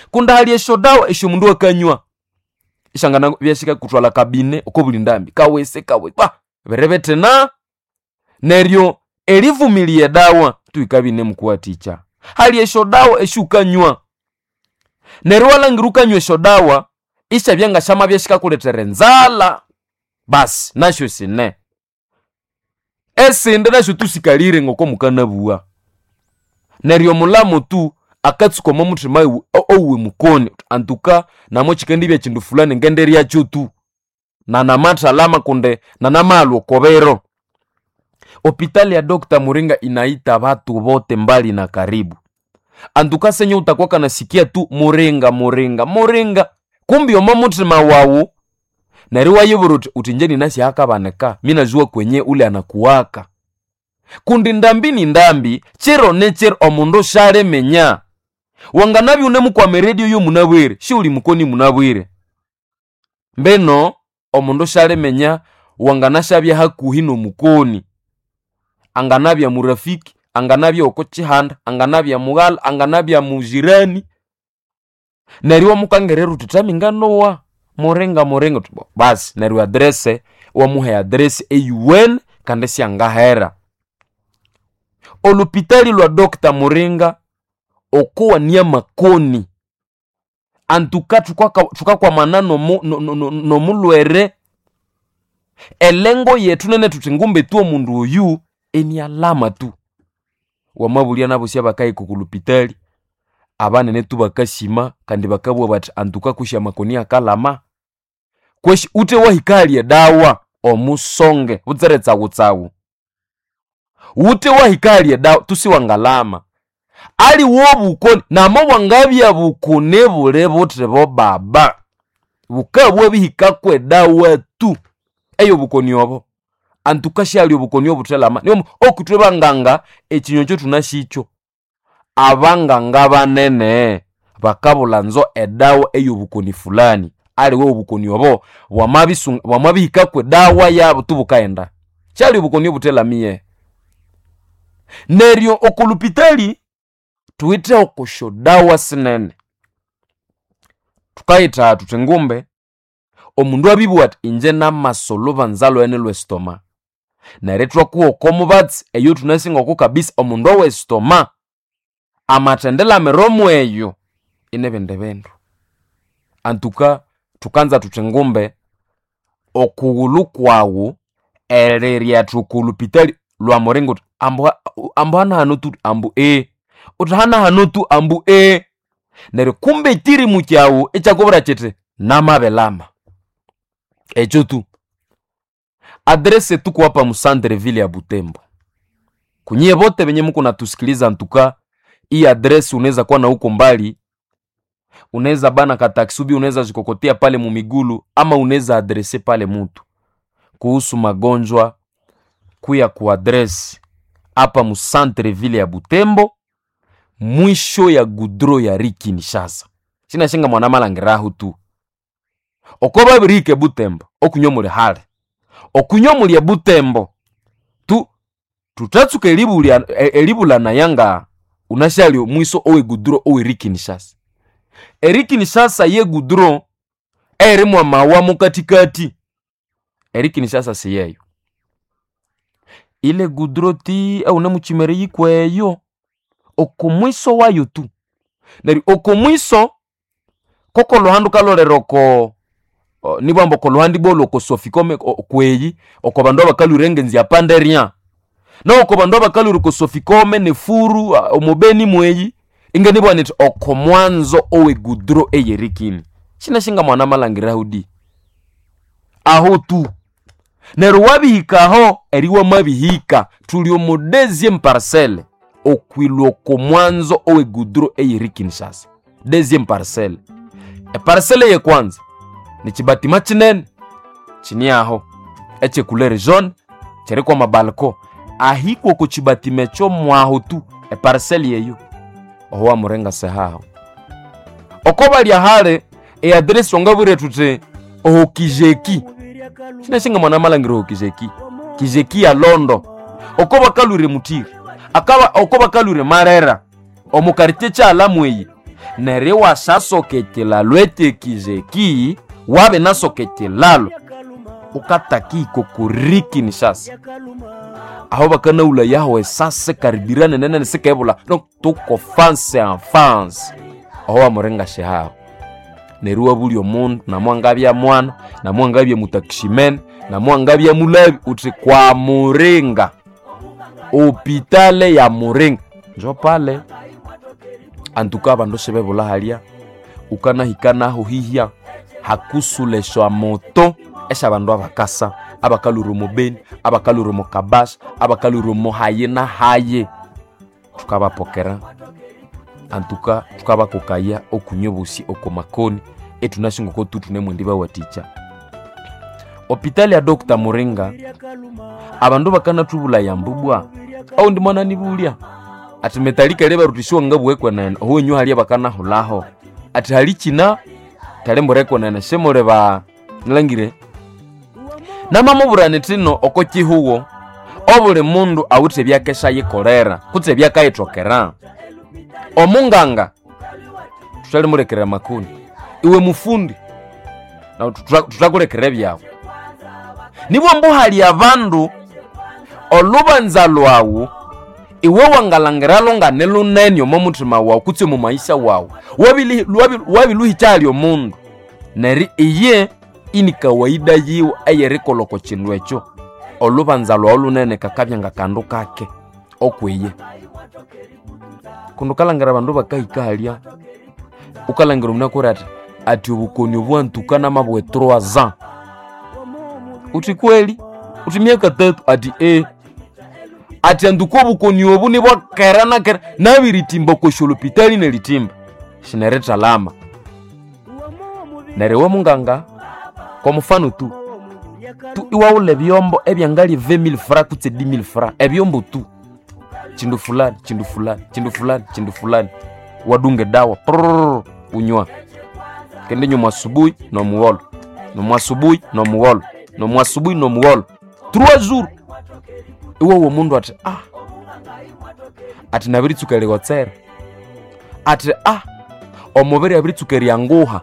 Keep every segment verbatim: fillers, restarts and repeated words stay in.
kunda hali esho dawa esho mundu akanywa ishangana byashika kutwala kabine uko bulindambi kawese kawe ba berebete na neryo elivumilie dawa tuikabine mkuwa ticha hali esho dawa esho ukanywa neryo walangiruka nywe esho dawa isha byanga shama byashika kuletere nzala basi nasho sine ese ndana sho tusikalire ngoko mukanabuwa neryo mulamu tu akatsuko momutima owe mukoni antuka namo chikendibya chindu fulani ngenderi yacho tu na namata alama kunde na namalo kobero. Hospitali ya Doctor Muringa inaita watu wote mbali na karibu. Antuka senye utakuwa kanasikia tu Muringa Muringa Muringa kumbi oma mutima wawu nariwa yiburu utinjeni nasi haka baneka mina jua kwenye ule anakuwaka kundi ndambi ni ndambi chero necher omundo share menya wanganabi unemu kwa meredio yo munabwire shuli mukoni munabwire mbeno omundo share menya wanganashabya hakuhino mukoni anganabya murafiki anganabya okochihanda anganabya mugala anganabya mujirani nariwa mukangereru tutaminganowa Muringa Muringa basi nariwa adresse wa muhe adresse e U N kandesi angahera olupitali lwa Doctor Muringa okuwa niya makoni antuka tuka kwa manano mu, no, no, no, no mulwere elengo yetu nene tutingumbe tuo mundu oyu eni alama tu wamabulia nabo siya bakai kukulupitali abane netu bakashima kandi bakabwa bati antuka kushya makoni akalama kweshi ute wahikali ya dawa omusonge utseretsa utsawu ute wahikali ya dawa tusi wangalama ali wobuko namo wangabya bukune bule botre bo baba bukabwe bihika kwe dawa tu eyo bukoni obo antuka shali obukoni obutelama niyo okutwe banganga ekinyonjo tunashicho abanganga banene bakabula nzo edawa eyo bukoni fulani ali wo bukoni obo wamabisu wamabihika kwe dawa yabo tubukaenda shali bukoni obutelamiye neryo okulupitali tuite okosho dawa sinene tukaita tutengumbe omundu abibu ati inje na masolo banzalo ene lwe stoma naretwa kuo komubatsi eyo tunasinga ko kabisa omundu we stoma amatendela meromo eyo inebende bendo antuka tukanza tutengumbe okugulu kwawo ereria tukulupitali lwa Muringa ambo ambana hanotu ambu e utahana hanotu ambu e nere kumbe tiri mukyawo echakobra chete namabelama echo tu adresse tuko hapa mu Centreville ya Butembo kunyie bote benye mko natusikiliza ntuka hii adresse unaweza kuwa na huko mbali unaweza bana ka taxi unaweza jikokotea pale mu Migulu ama unaweza adresse pale mtu kuhusu magonjwa kuya ku address hapa mu Centreville ya Butembo mwisho ya gudro ya Riki Nishasa sina shinga mwana malangirahu tu okoba birike Butembo okunyomule hale okunyomule ya Butembo tu tutatsuka elibuli elibula na yanga unashali mwiso owe gudro owe Riki Nishasa Riki Nishasa ye gudro eremwa mawa mukatikati Riki Nishasa siyeyo ile gudro ti au na muchimere yikweyo okumwiso wayo tu nari okumwiso koko lohando kaloreroko uh, nibambo ko lohandi bolo ko sofikome kweyi okobando bakalurenge nzi apanderia no okobando bakaluru ko sofikome ne furu uh, omobeni mweyi inge nibwanete okomwanzo owe gudro eyerikini shina shinga mwana malangira hudi aho tu nero wabihikaho eriwa mabihika tulio deuxième parcelle okwilo komwanzo owe gudro eyeriki Nishasa deuxième parcelle e parcelle ye kwanza ni chibatima chinene chini aho eche couleur jaune chere kwa mabalko ahiko ko chibatime cho mwaho tu e parcelle yeyo owa Muringa sehaho okoba lya hale e adresse ongabure tute oho kijeki sina shinga mwana malangiro kijeki kijeki ya Londo okoba kalure mutiri akaba okoba kalure marera omukarite cha alamweyi nere wasasoketela lwetekizeki wabe nasoketelalo ukataki kokoriki ni sasa aho bakana ula yaho sasa karibirane nene nisikebula no tuko fanse en France aho amorenga sheha neruwa buli omundu na mwangabya mwana na mwangabya mutakishimen na mwangabya mulabi uti kwa Muringa hopitale ya Muringa njo pale antuka abandu sebebula halia ukana hikana ho hihia hakusuleshwa moto esha bandu abakasa abakaluru mu beni abakaluru mu kabash abakaluru mu haye na haye tukabapokera antuka tukabakokaya okunyobusi okomakoni etunashingo ko tutune mwendiba waticha hopitali ya Doctor Muringa abandu bakana tubula yambubwa au ndi mwana nibulia ati metalika leba rutisho ngabwekwa nene ho nyu hali bakana holaho ati hali china talemboreko nene shemore ba nlangire nama muburane tino okoki huwo obule mundu awute byakesha yikolera kutse byakayitokera omunganga tutali murekera makuni iwe mufundi na tutakurekera byawo nibo mbo hali abandu olubanza lwawo iwe wangalangiralo nganelo nenyo momutima wawo kutse mu maisha wawo wabili wabiluhi cyali omundu neri iye ini kawaida yiwe ayerikoloko chinwecho olubanza lwawo lunene kakabyanga kandu kake okweye kundukalangira bandu bakahika halia ukalangira unakorata ati ubukoni obwantukana mabwe trois ans uti kweli uti miaka tatu ati eh ati anduko bukoni obu ni bwakera na kera nabiritimba ko sholopitali ne litimba shinereta lama nerewe munganga kwa mfano tu tu iwaule byombo ebyangali vingt mille francs kutse dix mille francs ebyombo tu chindu fulani chindu fulani chindu fulani chindu fulani wadunge dawa prrr, unywa kende nyuma asubuhi no muwolo no mwasubuhi no muwolo no mwasubuhi no muwolo trois jours iwo wo mundu ati ah ati nabiri tsukere gotsera ati ah omubiri abiri tsukere yanguha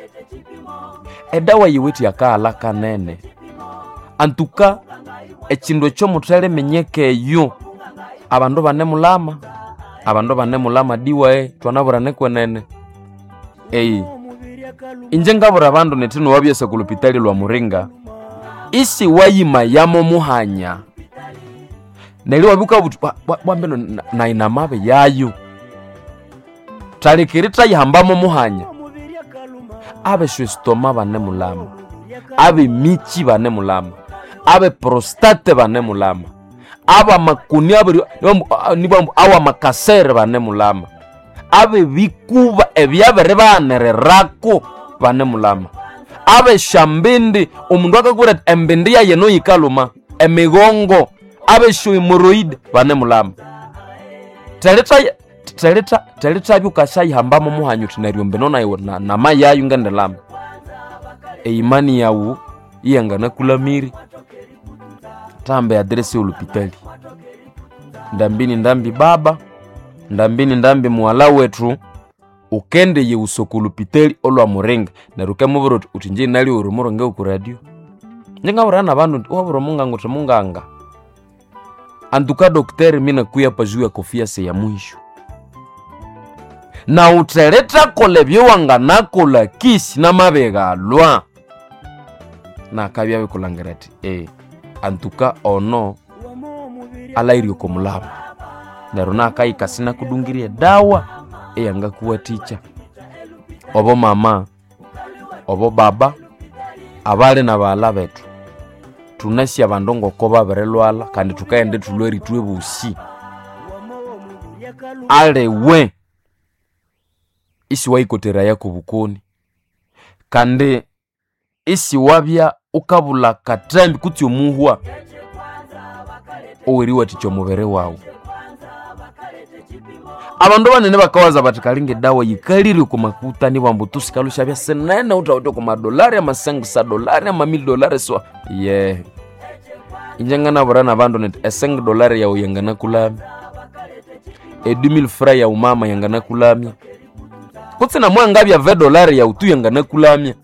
edawa yiwiti yakala kanene antuka echindo cyo mutale menyeke yo abandu bane mulama abandu bane mulama diwa twanabura nekwenene ei injengabura abandu netino wabyese kulupitali lwa Muringa isi wayima yamo muhanya neli wabuka butu bwambeno na inamabe yayo talikirita yihambamo muhanya abe shwestoma bane mulama abe michi bane mulama abe prostate bane mulama aba makuni abe nibambu awa makasere bane mulama abe bikuba ebyabere banererako bane mulama abe shambindi omundu akakura embindi ya yeno yikaluma emigongo abe shu hemorrhoid bane mulama taleta taleta taleta byukashayi hambamo muhanyu tinaryo mbenona yo na, na mayayu ngandelama e imani yawo iyangana kulamiri tambe adresi ulupitali ndambini ndambi baba ndambini ndambi mwala wetu ukende ye usokulupitali olwa Muringa na rukamuburo utinje nali urumuro nge ku radio ninga urana abantu waburo munga ngote munganga anduka daktari mina kuya pajuya kofia se ya mwisho na uteleta kolebyo wangana kola kisi na mabega lwa na kabya bikulangerati eh antuka ono alairio komulaba naruna kai kasina kudungiria dawa eyanga kuwa ticha obo mama obo baba abale na bala betu tunasi abandongo ko baberelwala kandi tukaende tulweri tuwe busi ale we isi waikotera yako bukoni kandi isi wabya ukabula katambi kuti omuhwa oweriwa ticho mubere wawo abandu banene bakawaza batikalinge dawa yikaliri ku makuta ni bambu tusikalusha bya senene utaoto ku madolari ama cinq dolari ama mille dolari so yeah injangana barana abandu net cinq dolari ya uyangana kulami e deux mille francs ya umama yangana kulami kutse na mwanga bya ve dolari ya utuye ngana kulamya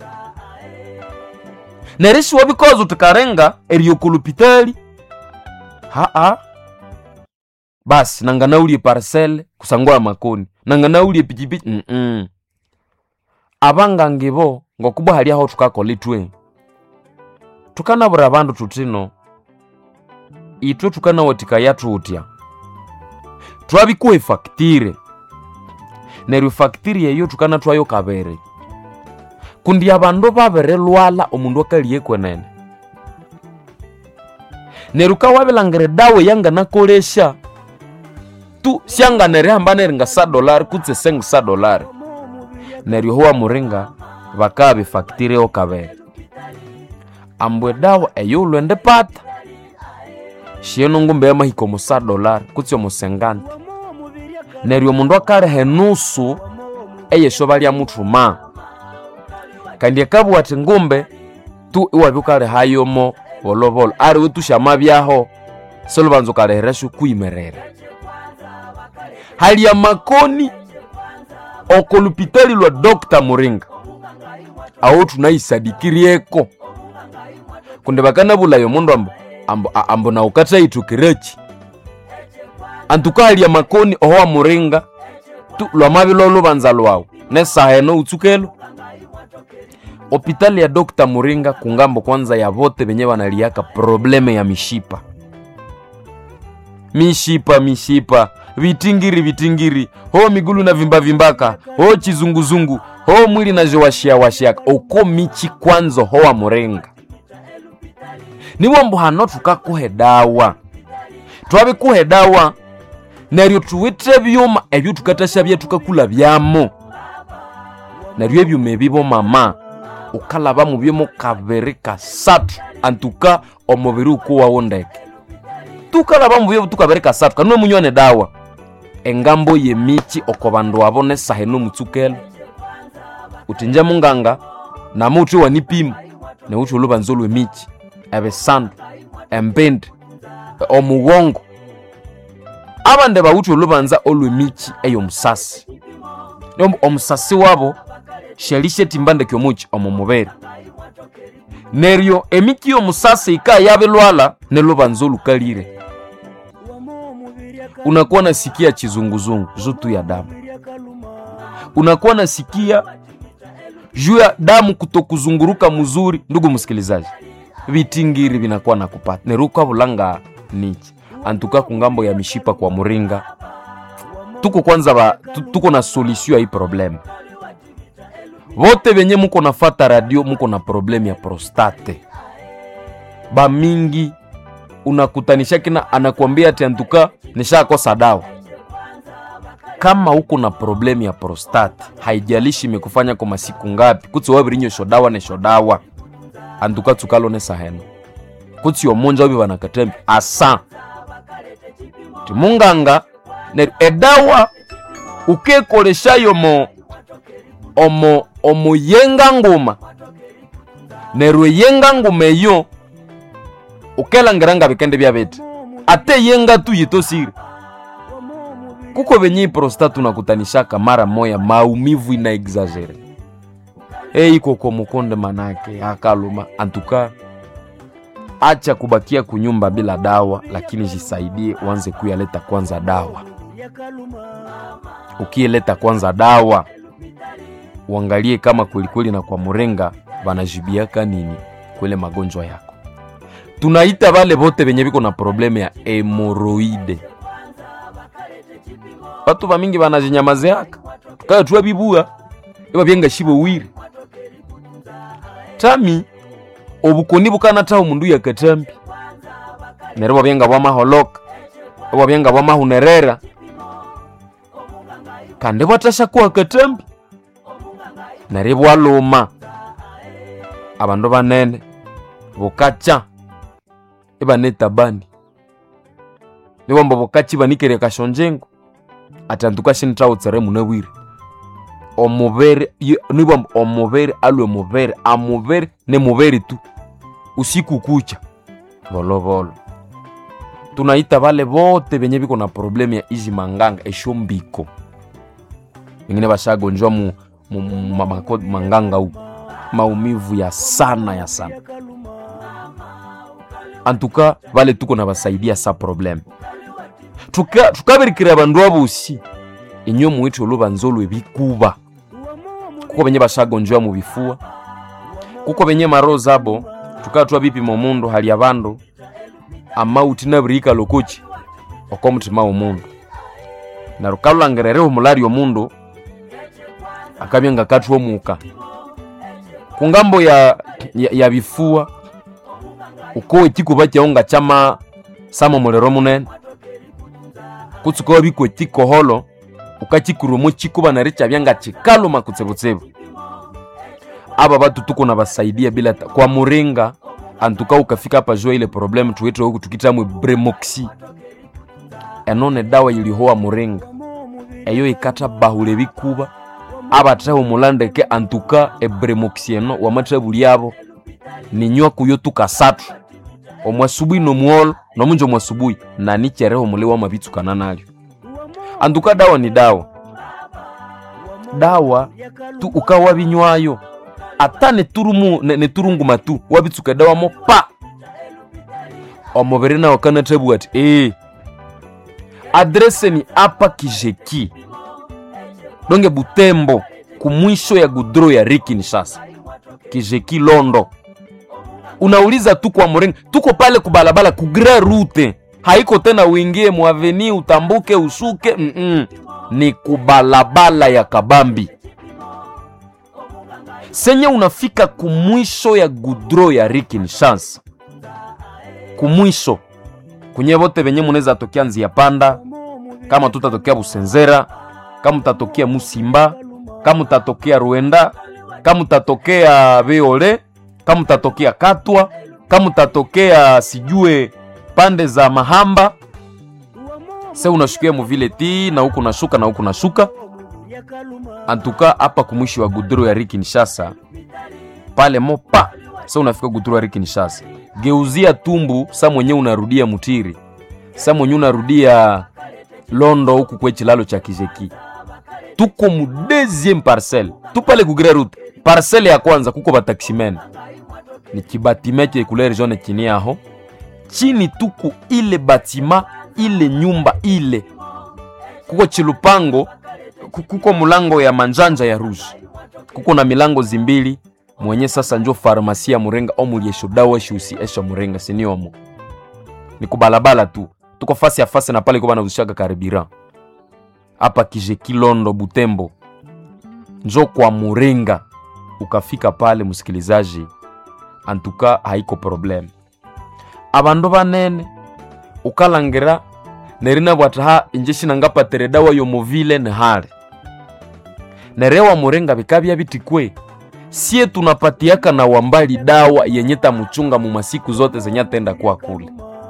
nerishi wabikozo tukarenga eriyo kulupitali ha ha basi nangana uli parcelle kusangwa makoni nangana uli pikipiki mm, -mm. abanga ngibo ngokuba hali aho tukakola itwe tukanabura abandu tutino itwe tukana watika yatutya twabikuwe facture neryo facture yeyo tukana twayo kabere kundi abandu babere lwala omundu akaliye kwenene neryo kawabelangere dawe yanga nakolesha tu syanga nere hambanere nga sa dolari kutse sengu sa dolari neryo huwa muringa bakabe facture yo kabere ambwe dawa eyo lwende pata shieno ngumbe ya mahiko musa dolari kutse musengani neryo mundu akare henusu eye shobali ya mutuma kandi akabu ati ngumbe tu iwabukare hayomo bolobolo ari wetusha mabyaho solo banzo kare hereshu kuimerera hali ya makoni okolupitali lwa Doctor Muringa aho tunaisadikirieko kunde bakana bulayo mundu ambo ambo, ambo na ukata itukirachi antuka hali ya makoni oho Muringa tu lwa mabilo lubanza lwawo nesa heno utsukelo hospitali ya Doctor Muringa kungambo kwanza ya vote benye banaliaka probleme ya mishipa mishipa mishipa vitingiri vitingiri ho migulu na vimba vimbaka ho chizunguzungu ho mwili na jowashia washiaka oko michi kwanzo ho wa Muringa niwo mbo hano tukakuhe dawa twabe kuhe dawa neryo tuwite byuma ebyo tukatasha bya tukakula byamo neryo ebyo mebibo mama ukalaba mu byo kabere kasatu antuka omubiri uko wawondeke tukalaba mu byo tukabere kasatu kanwe munyone dawa engambo yemichi okobandu abone saheno mutsukelo utinja munganga na muti wanipima ne uthi olubanzolwe michi abesandu embende omuwongo abande bawuthi olubanza olwemichi eyo musasi yombo omusasi wabo shelishe timbande kyomuchi omumubere neryo emiki yo musasi ika yabelwala nelubanzo lukalire unakuwa nasikia chizunguzungu zutu ya damu unakuwa nasikia juu ya damu kutokuzunguruka mzuri ndugu msikilizaji vitingiri vinakuwa nakupata neruka bulanga nichi antuka kungambo ya mishipa kwa Muringa tuko kwanza ba, tuko na solution ya hii problem vote venye muko nafata radio muko na problem ya prostate ba mingi unakutanisha kina anakuambia ati antuka nishakosa dawa kama uko na problem ya prostate haijalishi imekufanya kwa masiku ngapi kutsi wabirinyo shodawa ne shodawa antuka tukalo ne saheno kutsi omonja obi banakatembi asa timunganga ne edawa ukekolesha yomo omo omo yenga ngoma nerwe yenga ngoma yo ukela ngeranga bikende bya bete ate yenga tu yitosiri kuko benye prostate unakutanishaka mara moya maumivu ina exagere hey koko mukonde manake akaluma antuka acha kubakia kunyumba bila dawa lakini jisaidie uanze kuyaleta kwanza dawa ukieleta kwanza dawa uangalie kama kweli kweli na kwa Muringa banajibiaka nini kwele magonjwa yako tunaita wale bote benye biko na probleme ya hemoroide watu ba mingi banajinyamazeaka kaya tuwa bibua eba byenga shibo wiri tami obukoni bukana tawo mundu yakatambi nerebo byenga bwa maholoka ebo byenga bwa mahunerera kande batasha kwa katambi nerebo aloma abandu banene bukacha eba netabani nibombo bukachi banikere kashonjengo atantuka shintawo tsere munabwire omubere nibombo omubere alwe mubere amubere ne mubere tu usiku kucha bolo bolo tunaita bale bote benye biko na problem ya izi manganga eshombiko wengine bashagonjwa mu, mu, mu ma, manganga huko, maumivu ya sana ya sana. Antuka vale tuko na basaidia sa problem. Tuka tukabirikira bandu abusi inyo muwitu olubanzolo ebikuba. Kuko benye bashagonjwa mu bifua, kuko benye maroza abo tukatwa bipi mu mundu hali abandu amauti nabirika lokochi okomutima omundu na rukalulangerere omulari omundu akabyenga katwa muka kungambo ya ya, ya bifua uko ekikuba kyaonga chama samo mulero munene kutsuko biko tiko holo ukachikurumo chikuba na richa byanga chikalo makutsebotsebo. Aba batu tuko na basaidia bila ta, kwa muringa antuka ukafika hapa jua ile problem tuwetwe huku tukitamwe Bremoxi enone dawa ilihoa muringa eyo ikata bahule bikuba aba taho mulandeke antuka e Bremoxi eno wamatabuli yabo ninywa kuyo tukasatu omwasubuhi no muolo no munjo mwasubuhi na nichereho mulewa mabitu kananalyo. Antuka dawa ni dawa dawa tu ukawa binywayo atane turumu ne, ne turungu matu wabitsuka dawa mo pa omobere na wakana tabu ati eh adresse ni apa Kijeki donge Butembo kumwisho ya gudro ya Riki Nishasa Kijeki Londo. Unauliza tu kwa Murenga, tuko pale kubalabala kugra route, haiko tena uingie mu avenue utambuke usuke mm -mm. Ni kubalabala ya kabambi senye unafika kumwisho ya gudro ya Riki Nishasa kumwisho kunye bote benye muneza tokea Nzia Panda, kama tutatokea Busenzera, kama tutatokea Musimba, kama tutatokea Ruenda, kama tutatokea Beole, kama tutatokea Katwa, kama tutatokea sijue pande za Mahamba, sasa unashukia mu vile ti na huko nashuka na huko nashuka. Antuka hapa kumwishi wa gudro ya Riki Nishasa pale mopa, sasa unafika gudro ya Riki Nishasa geuzia tumbu, sa mwenye unarudia Mutiri, sa mwenye unarudia Londo huku kwe chilalo cha Kijeki. Tuko mu deuxième parcelle tu pale kugre route. Parcelle ya kwanza kuko bataximen ni kibatimeke couleur jaune chini yaho chini tuku ile batima ile nyumba ile kuko chilupango kuko mulango ya manjanja ya rouge kuko na milango zimbili mwenye sasa njo farmasia Murenga omuliesho dawa shusi esho Murenga siniomo ni kubalabala tu tuko fasi ya fasi na pale kwa bana ushaga karibira hapa Kijeki Londo Butembo njo kwa Murenga ukafika pale msikilizaji antuka haiko problem. Abando banene ukalangira nerina bwataha injeshi nangapa teredawa yo movile ne hali nerewa Murenga bikabya bitikwe sie tunapatiaka na wambali dawa yenyeta mchunga mu masiku zote zenya tenda kwa kule.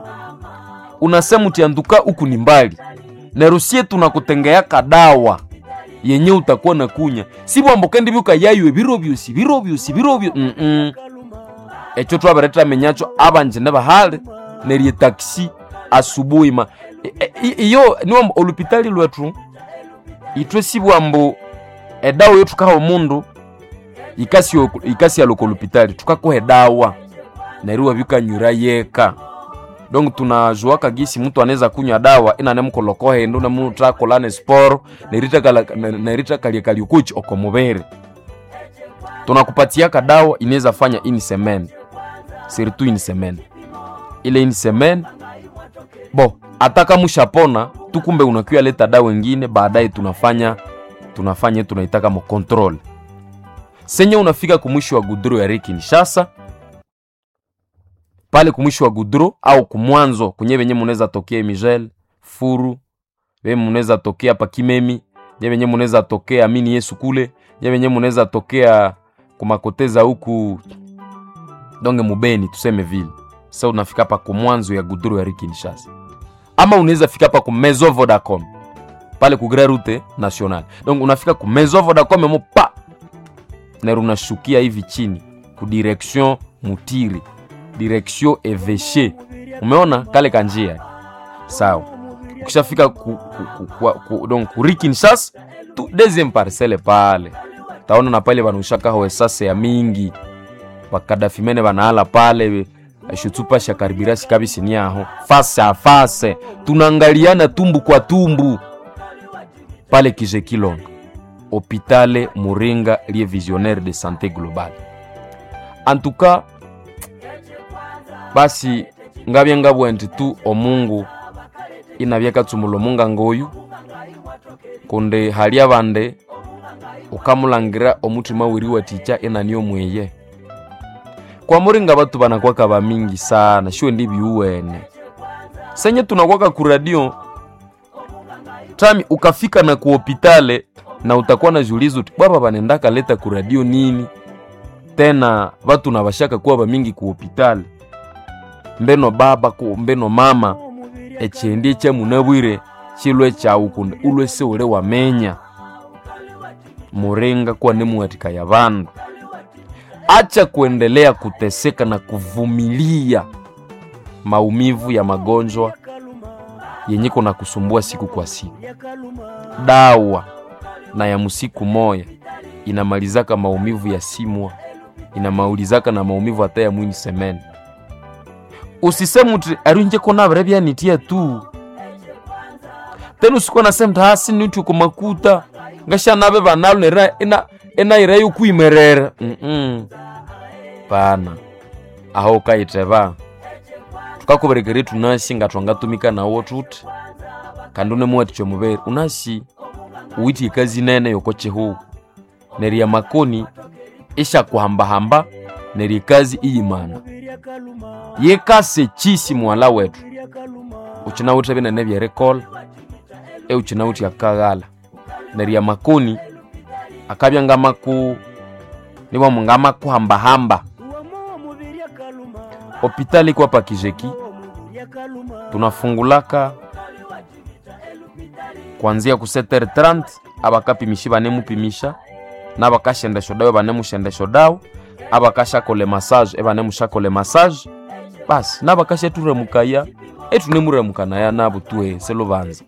Unasema utianduka huku ni mbali nerusie tunakutengeaka dawa yenye utakuwa na kunya sibo ambokendi byuka yaywe birobyusi birobyusi birobyo mm -mm. Echo twabereta menyacho abanje ne bahale nerie taxi asubuhi ma iyo ni wa olupitali lwetu itwe sibwambo edawo yo tukaho mundu ikasi ikasi aloko olupitali tukakohe dawa neriwa bika nyura yeka donc tunajua kagisi mtu anaweza kunywa dawa ina nemkolokohe ndo na mtu takolane sport nerita kala nerita kali kali kuchi okomubere tunakupatia ka dawa inaweza fanya ini semaine surtout ini semaine ile ini semaine bo ataka mushapona tukumbe unakuya leta dawa nyingine baadaye tunafanya tunafanya tunaitaka mo control senye unafika kumwisho wa gudro ya Riki Nishasa pale kumwisho wa gudro au kumwanzo kunye benye muneza tokea Miguel Furu benye muneza tokea pa Kimemi benye muneza tokea Amini Yesu kule benye muneza tokea kumakoteza huku donge Mubeni tuseme vile. Sasa unafika pa kumwanzo ya gudro ya Riki Nishasa ama unaweza fika pa ku Maison Vodacom pale ku Grand Route National. Donc unafika ku Maison Vodacom mo pa na unashukia hivi chini ku direction Mutiri direction Eveshe. Umeona kale kanjia sawa. Ukishafika ku, ku, ku, ku, ku donc ku Riki Nishasa tu deuxième parcelle pale taona na pale banushaka ho esase ya mingi bakadafimene banaala pale shutupa shakaribira sikabisi ni aho face à face tunaangaliana tumbu kwa tumbu pale Kijekilonga hôpital Muringa lié visionnaire de santé globale. En tout cas basi ngabye ngabwenti tu omungu inabyeka tsumulo munga ngoyu kunde hali abande ukamulangira omutima wiriwa ticha enaniyo mweye kwa Muringa batu banakwaka ba mingi sana shwe ndi biuwene senye tunakwaka ku radio tami ukafika na ku hospitali na utakuwa na julizo baba banendaka leta ku radio nini tena watu na bashaka kuwa ba mingi ku hospitali mbeno baba ku mbeno mama echendi cha munabwire chilwe cha ukunde ulwe se ule wamenya Muringa kwa nemu atika ya bandu. Acha kuendelea kuteseka na kuvumilia maumivu ya magonjwa yenye kuna kusumbua siku kwa siku. Dawa na ya musiku moya inamalizaka maumivu ya simwa, inamaulizaka na maumivu hata ya mwini semeni. Usisemu uti arunje kona brebya nitia tu. Tenu usikuwa nasema tahasi nitu kumakuta ngasha nabe banalo nera ina ina irayo kuimerera mhm pana aho kaiteba tukakuberekere tunasi ngatwanga tumika na wotut kandune mwati cyo mubere unasi uwiti kazi nene yokoche hu neri ya makoni isha kuhamba hamba neri kazi iyimana yekase chisi mwala wetu uchina utabe na nebya recall e uchina uti yakagala neri ya makoni akabya ngamaku niwa mungama kuhamba hamba hospitali kwa pa Kijeki tunafungulaka kuanzia ku sept heures trente abakapimishi banemu pimisha nabakashenda shodawe banemu shenda shodao abakasha kole massage e banemu shakole massage bas nabakasha turemukaya etunemuremukana ya nabo tuwe selovanza.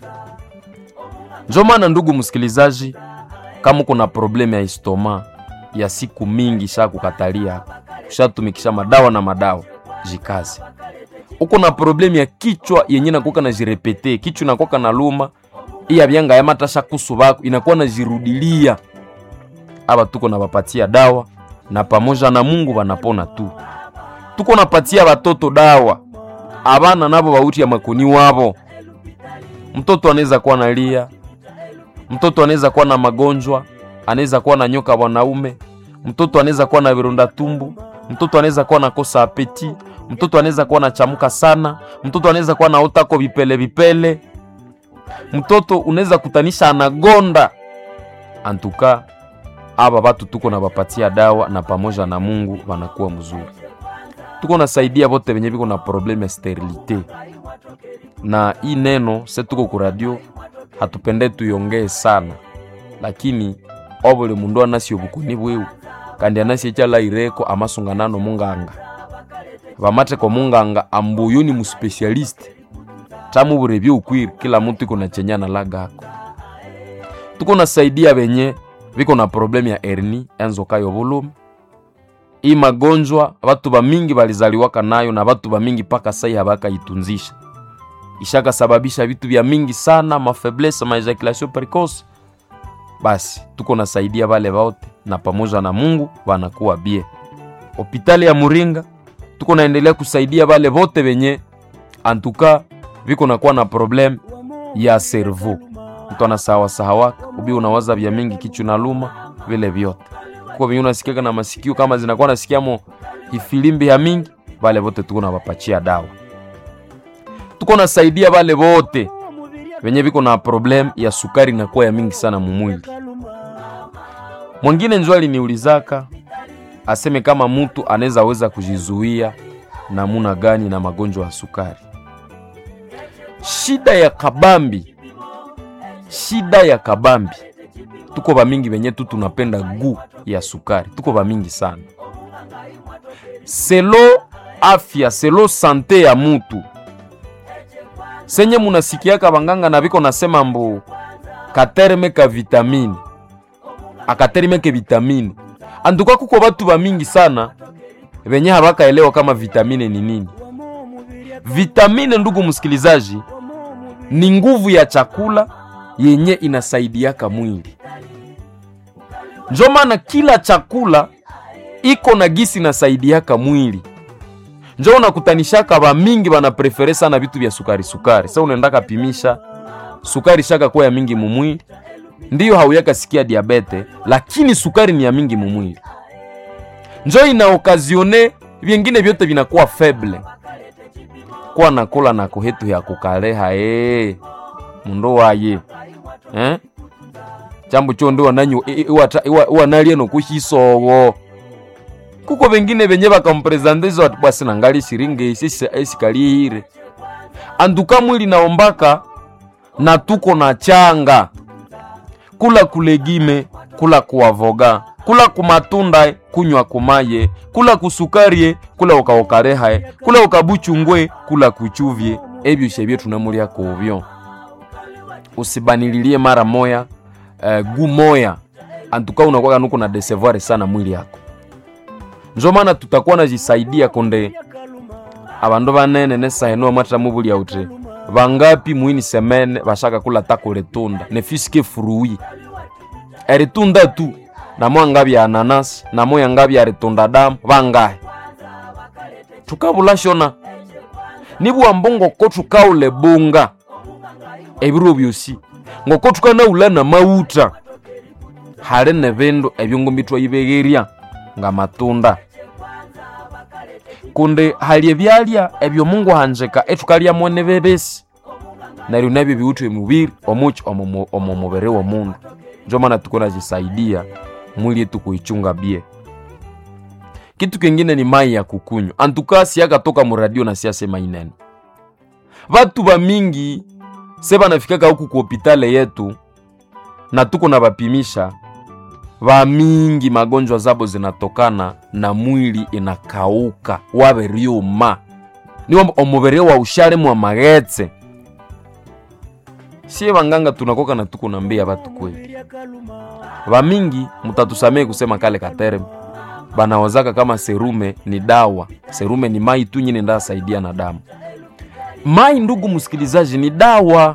Njomana ndugu msikilizaji, kama kuna problemi ya istoma ya siku mingi sha kukatalia kushatumikisha madawa na madawa jikazi. Uko na problemi ya kichwa yenye nakuka na jirepete kichwa nakuka na luma iya byanga ya matasha kusubako inakuwa na jirudilia aba tuko na bapatia dawa na pamoja na Mungu banapona tu. Tuko napatia watoto dawa abana nabo bauti ya makoni wabo. Mtoto anaweza kuwa nalia, mtoto anaweza kuwa na magonjwa, anaweza kuwa na nyoka wanaume, mtoto anaweza kuwa na vironda tumbu, mtoto anaweza kuwa na kosa apeti, mtoto anaweza kuwa na chamuka sana, mtoto anaweza kuwa na otako vipele vipele, mtoto unaweza kutanisha anagonda. Antuka aba batu tuko na bapatia dawa na pamoja na Mungu wanakuwa mzuri. Tuko nasaidia bote benye biko na probleme ya sterilite. Na hii neno se tuko ku radio hatupende tuyongee sana, lakini obole mundu anasi obukuni bwewe kandi anasi echala ireko amasonganano munganga bamate ko munganga ambuyo ni mu specialist tamu burebyo ukwiri kila mtu iko na chenyana lagako. Tuko nasaidia benye biko na probleme ya hernia enzo kayo volume. Hii magonjwa watu ba mingi balizaliwaka nayo na watu ba mingi paka sai habaka itunzisha. Ishaka sababisha vitu vya mingi sana, ma faiblesse, ma ejaculation précoce. Basi tuko nasaidia wale wote na pamoja na Mungu wanakuwa bie. Hospitali ya Muringa tuko naendelea kusaidia wale wote wenye antuka viko na kuwa na problem ya cerveau. Mtu anasawa sahawaka, ubi unawaza vya mingi kichwa na luma vile vyote. Kwa vile unasikia na masikio kama zinakuwa nasikiamo ifilimbi ya mingi, wale wote tuko na wapachia dawa. Tuko nasaidia wale wote wenye viko na problem ya sukari na kwa ya mingi sana mumwili. Mwingine njwali niulizaka aseme kama mtu anaweza weza kujizuia namuna gani na magonjwa ya sukari. Shida ya kabambi, shida ya kabambi. Tuko ba mingi wenye tu tunapenda gu ya sukari. Tuko ba mingi sana. Selo afya, selo sante ya mutu. Senye munasikiaka banganga na biko nasema mbu katerme ka vitamini akaterme ke vitamini anduka kuko batu ba mingi sana benye habakaelewa kama vitamine ni nini. Vitamine, ndugu msikilizaji, ni nguvu ya chakula yenye inasaidiaka mwili. Ndio maana kila chakula iko na gisi inasaidiaka mwili. Ndio unakutanishaka ba mingi bana prefere sana vitu vya sukari sukari. Sasa unaenda kapimisha sukari shaka kwa ya mingi mumwili, ndiyo hauyaka sikia diabete, lakini sukari ni ya mingi mumwili. Ndio ina okazione vingine vyote vinakuwa faible. Kwa nakula na kuhetu ya kukaleha eh mundo waye eh jambo chondo wananyo wanalie no kushisowo kuko vingine venye bakampresenteza watu basi na ngali shiringe isi isikalire anduka mwili naombaka na tuko na changa kula kulegime, kula kuavoga, kula kumatunda, kunywa kumaye, kula kusukarie, kula ukaokareha, kula ukabuchungwe, kula kuchuvye. Ebyo shebye tunamulia kovyo. Usibanililie mara moya uh, gu moya antuka unakuwa nuko na decevoir sana mwili yako. Njo maana tutakuwa najisaidia konde abandu banene nesa eno mata mubuli ya utre bangapi muini semene bashaka kula tako letunda ne fiske fruit eritunda tu na mwanga bya ananas na moya ngabi ya retunda damu bangahe tukabula shona nibu ambongo kotu kaule bunga ebiro byosi ngoko tukana ulana mauta hare ne bendo ebyongo mitwa yibegeria nga matunda kunde hali byalya ebyo Mungu hanjeka etukalya mwene bebesi na runabyo biutwe mubiri omuchi omumubere wa mundu. Njo maana tukona jisaidia mwili yetu kuichunga bie. Kitu kingine ni mai ya kukunywa. Antuka siaka toka mu radio na siasa mainene. Watu ba mingi seba nafikaka huku ku hospitali yetu na tuko na bapimisha wa mingi magonjwa zabo zinatokana na mwili inakauka wabe riuma ni omubere wa ushare mu magetse. Sie banganga tunakoka na tuko nambia batu kweli wa mingi mutatusamee kusema kale katerem banawazaka kama serume ni dawa. Serume ni mai tu nyine nda saidia na damu. Mai, ndugu msikilizaji, ni dawa.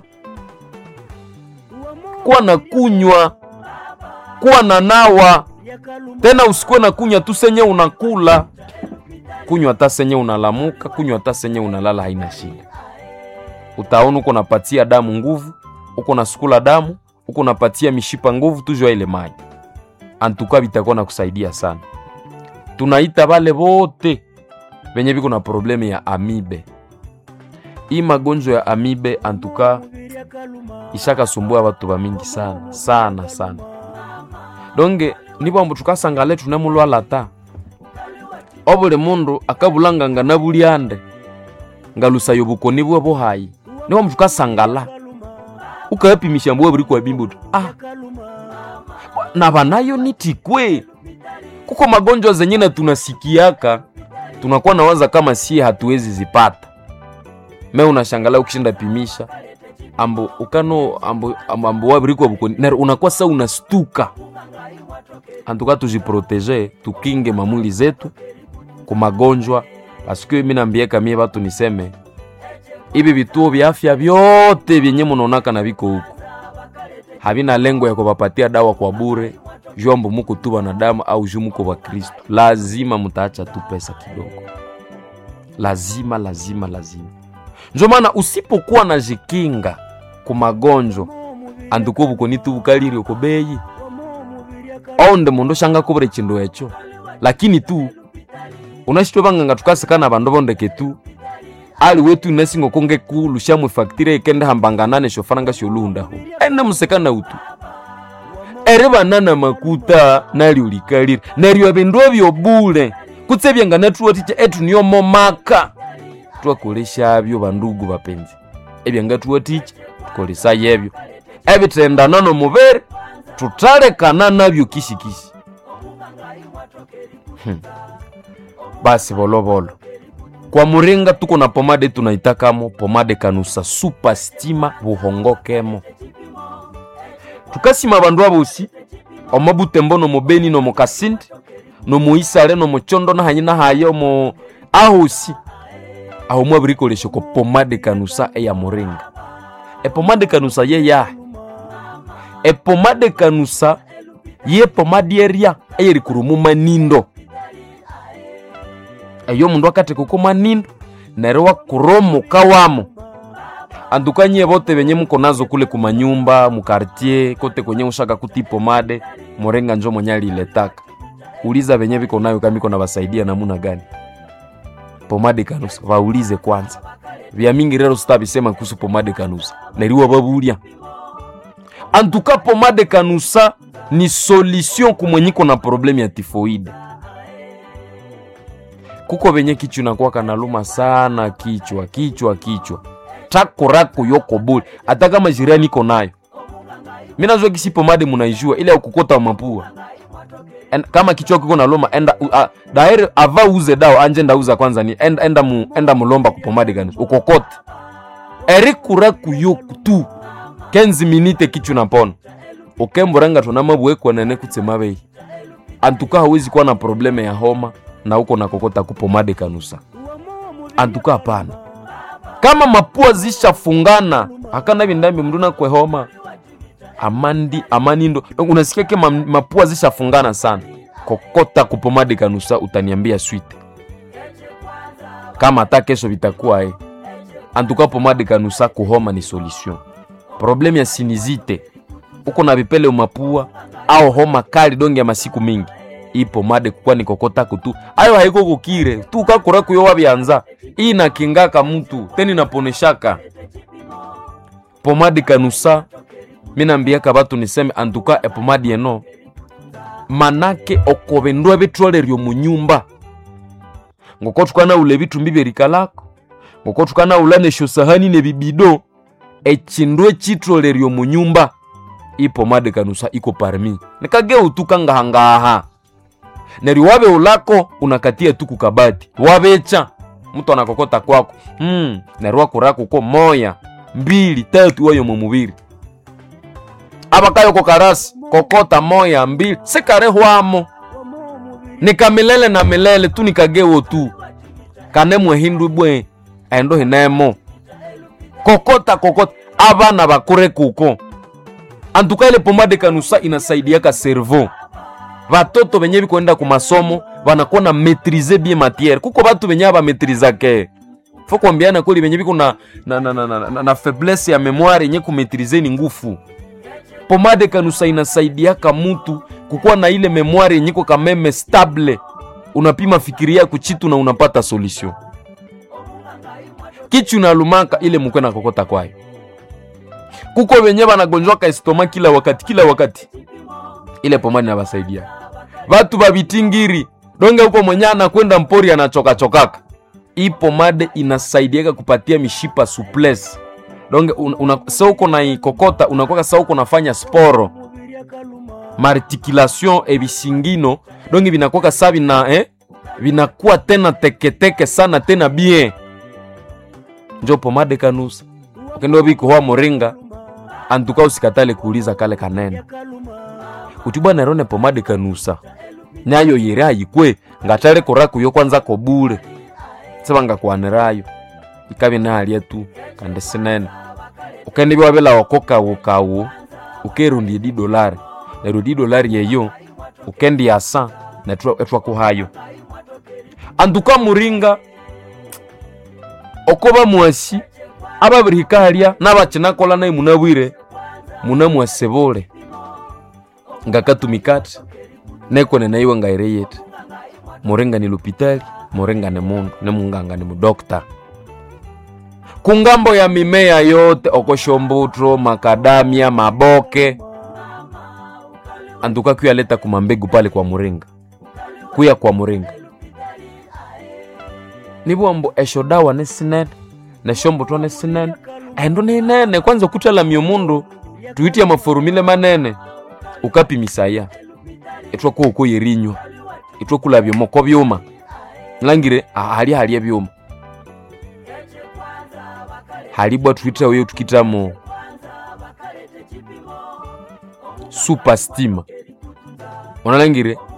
Kwa na kunywa, kwa na nawa, tena usikuwe na kunywa tu senye unakula. Kunywa hata senye unalamuka, kunywa hata senye unalala, haina shida. Utaona uko napatia damu nguvu, uko nasukula damu, uko napatia mishipa nguvu, tujua ile maji. Antuka bitakuwa na kusaidia sana. Tunaita bale bote benye biko na probleme ya amibe. Hii magonjwa ya amibe antuka ishaka sumbua watu ba mingi sana sana sana. Donge nibo ambu tukasangale tunamulwala ta obule mundu akabulanga ngana buliande ngalusa yobukoni bwo bohayi nibo ambu tukasangala ukayapimisha mbwe buri kwa bimbutu ah na banayo nitikwe. Kuko magonjwa zenye tunasikiaka tunakuwa nawaza kama si hatuwezi zipata. Me unashangala ukishinda pimisha ambo ukano ambo ambo, ambo wabiriko bukoni na unakuwa sasa unastuka. Antuka tujiproteger, tukinge mamuli zetu kwa magonjwa. Paske mimi naambieka mie watu niseme ibi vituo vya afya vyote vyenye mnaonaka na viko huko havina lengo ya kuwapatia dawa kwa bure. Jombo muko tu wanadamu au jumuko wa Kristo, lazima mtaacha tu pesa kidogo. Lazima lazima lazima. Ndio maana usipokuwa na jikinga kwa magonjwa anduko buko ni tu bukaliri uko beyi onde mundo shanga kubure chindo echo. Lakini tu unashitwa banganga tukasekana bando bondeke tu ali wetu nesingo konge kulu shamu factory ekende hambanganane shofaranga sholunda ho ene musekana utu ereba nana makuta nali ulikalira nari abendo byo bule kutsebya ngana tuwo tiche etu niyo momaka twakolesha byo bandugu bapenzi ebya ngatuwo tiche kolesa yebyo ebitenda nano mubere tutale kana nabyo kishikisi. hmm. Basi bolo bolo kwa murenga tuko na pomade tunaitakamo pomade kanusa super stima buhongokemo. tukasima bandu abosi omabutembo no mobeni no mokasindi no muisale no mochondo na hanyina hayo mo ahosi aho mwabrikolesha ko pomade kanusa eya moringa. E pomade kanusa ye ya e pomade kanusa ye pomade eria eyeri kurumu manindo eyo mundu akate kuko manindo nerewa kuromo kawamo. Andukanye bote benye muko nazo kule kumanyumba mu quartier kote kwenye ushaka kuti pomade moringa njo monyali iletaka. Uliza benye biko nayo kama biko na basaidia namuna gani. Pomade kanusa waulize kwanza. Vya mingi rero sitabisema kuhusu pomade kanusa. Neriwa babulia. Antuka pomade kanusa ni solution kumwenyiko na problemi ya tifoide. Kuko benye kichwa nakuwa kanaluma sana kichwa, kichwa, kichwa. Tako rako yoko buli. Hata kama jirani niko nayo. Mimi najua kisi pomade munaijua ile ukukota mapua. En, kama kichwa kiko naluma enda uh, daire ava uze dawa anje ndauza kwanza ni enda enda mu enda mulomba kupomade kanusa. Ukokote. Eriku rako yoko tu. Kenzi minite kichu na pona. Okemboranga tunamabuwe kwa nene kutsemabe. Antuka hawezi kuwa na probleme ya homa na uko na kokota kupomade kanusa. Antuka hapana. Kama mapua zisha fungana, hakana bindambi mduna kwe homa. Amandi amanindo. Unasikia kama mapua zisha fungana sana. Kokota kupomade kanusa utaniambia sweet. Kama hata kesho vitakuwa eh. Antuka pomade kanusa kuhoma ni solution. Problemi ya sinizite uko na vipele umapua au homa kali donge ya masiku mingi, hii pomade kukwa ni kokota kutu ayo haiko kukire tu kakura kuyo wabianza hii na kingaka mtu teni naponeshaka. Pomade kanusa mina mbiaka batu niseme antuka e pomade eno manake okobendwa bitrole ryo munyumba ngoko tukana ule bitu mbibirika lako ngoko tukana ulane shosahani ne bibido echindwe chitrole ryo munyumba i pomade kanusa iko parmi nikage utukanga hangaha neri wabe ulako unakatia tuku kabati wabecha mtu anakokota kwako hmm neri wako rako ko moya mbili tatu wayo mumubiri abakayo ko karasi kokota moya mbili sekare hwamo nikamilele na milele tu nikage tu kanemwe hindu bwe endo hinemo kokota kokota abana bakure kuko. Antuka ile pomade kanusa inasaidia ka cerveau. Watoto benye biko enda ku masomo wanakuwa na maîtriser bien matière. Kuko batu benye ba maîtriser ke. Faut kuambiana kweli benye biko na na, na, na, na, na faiblesse ya memoire yenye ku maîtriser ni ngufu. Pomade kanusa inasaidia ka mtu kukuwa na ile memoire yenye ko kameme stable. Unapima fikiria kuchitu na unapata solution. Kichu na lumaka ile mkwe na kokota kwayo. Kuko benye banagonjwa ka estoma kila wakati kila wakati. Ile pomade inabasaidia. Watu babitingiri donge uko mwenyana kwenda mpori anachoka chokaka. Hii pomade inasaidia kupatia mishipa souplesse. Donge una sasa uko na ikokota unakuwa sasa uko nafanya sporo. Articulation e bisingino donge binakuwa sabi na eh binakuwa tena teke teke sana tena bien. Njo pomade kanusa. Ukendo biko hoa moringa antuka usikatale kuuliza kale kanene. Utiba nerone pomade kanusa. Nyayo yera yikwe ngatale koraku yo kwanza ko bure. Sebanga kwanerayo. Ikabe na hali yetu kande senene. Ukende biwa bela wakoka ukawo ukerundi di dolari. Na rudi dolari yeyo ukendi ya sa na etwa ko hayo. Antuka muringa okoba mwasi ababirikalia nabachina kola nayi munabwire munamwasebole ngakatumikati neko ne nayiwe ngaireyete morenga ni lupitali morenga ne mundu ne munganga ni mudokta kungambo ya mimea yote okoshombutro makadamia maboke antuka kuya leta kumambegu pale kwa murenga kuya kwa murenga nibuambo eshodawa nesinene na shombo tuone sinene endo nene kwanza kutala miomundo tuiti ya maforumile manene ukapi misaya etwa ko ko yerinywa etwa kula byomoko byuma langire hali hali ya byuma hali bwa tuita wewe tukitamo supastima. Unalengire